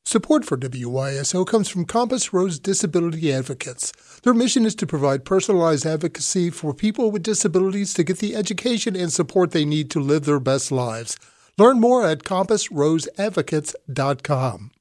Support for WYSO comes from Compass Rose Disability Advocates. Their mission is to provide personalized advocacy for people with disabilities to get the education and support they need to live their best lives. Learn more at compassroseadvocates.com.